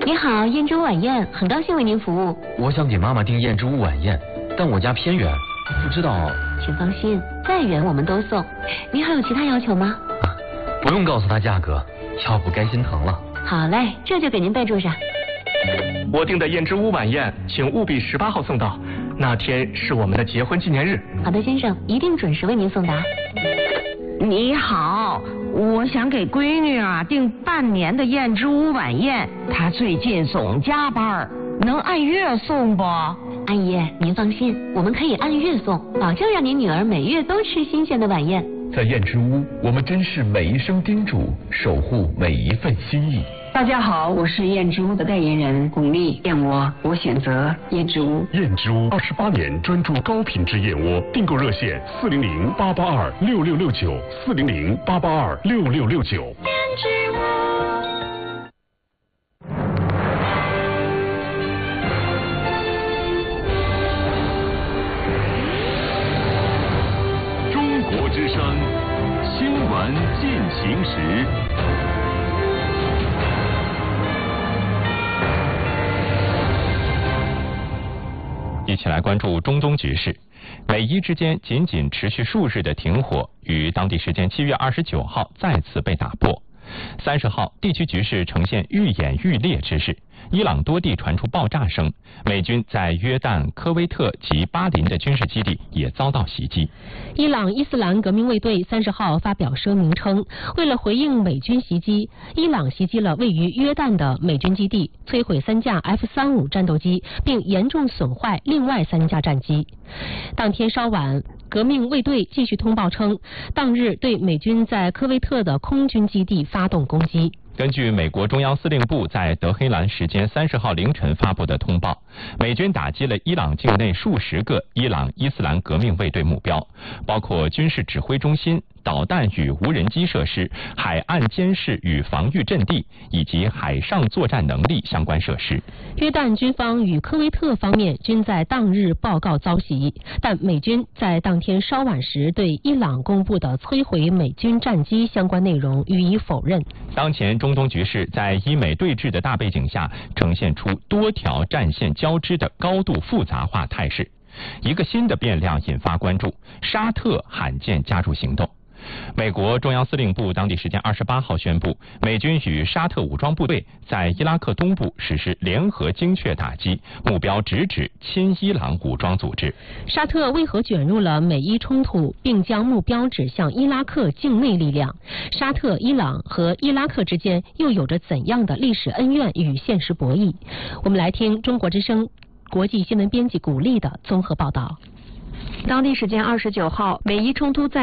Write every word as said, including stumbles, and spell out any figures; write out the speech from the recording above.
你好，燕之屋晚宴，很高兴为您服务。 我想给妈妈订燕之屋晚宴，但我家偏远，不知道。 请放心，再远我们都送。您还有其他要求吗？ 啊，不用告诉他价格，要不该心疼了。 好嘞，这就给您备注上。 我订的燕之屋晚宴，请务必十八号送到，那天是我们的结婚纪念日。 好的，先生，一定准时为您送达。 你好，我想给闺女啊订半年的燕之屋晚宴，她最近总加班，能按月送不？ 阿姨，您放心，我们可以按月送，保证让您女儿每月都吃新鲜的晚宴。 在燕之屋，我们珍视每一声叮嘱，守护每一份心意。 大家好，我是燕之屋的代言人巩俐，燕窝我选择燕之屋。 燕之屋二十八年专注高品质燕窝，订购热线四零零八八二六六六九四零零八八二六六六九。 燕之屋。 中国之声新闻进行时。 一起来关注中东局势。美伊之间仅仅持续数日的停火，于当地时间七月二十九号再次被打破。三十号，地区局势呈现愈演愈烈之势。伊朗多地传出爆炸声，美军在约旦、科威特及巴林的军事基地也遭到袭击。 伊朗伊斯兰革命卫队三十号发表声明称，为了回应美军袭击，伊朗袭击了位于约旦的美军基地，摧毁三架 F 三十五 战斗机，并严重损坏另外三架战机。当天稍晚，革命卫队继续通报称，当日对美军在科威特的空军基地发动攻击。 根据美国中央司令部在德黑兰时间三十号凌晨发布的通报，美军打击了伊朗境内数十个伊朗伊斯兰革命卫队目标，包括军事指挥中心、导弹与无人机设施、海岸监视与防御阵地以及海上作战能力相关设施。 约旦军方与科威特方面均在当日报告遭袭，但美军在当天稍晚时对伊朗公布的摧毁美军战机相关内容予以否认。 当前中东局势在伊美对峙的大背景下，呈现出多条战线交织的高度复杂化态势。一个新的变量引发关注，沙特罕见加入行动。美国中央司令部当地时间二十八号宣布，美军与沙特武装部队在伊拉克东部实施联合精确打击，目标直指亲伊朗武装组织。 沙特为何卷入了美伊冲突，并将目标指向伊拉克境内力量？沙特、伊朗和伊拉克之间又有着怎样的历史恩怨与现实博弈？我们来听中国之声国际新闻编辑古丽的综合报道。 当地时间二十九号，美伊冲突在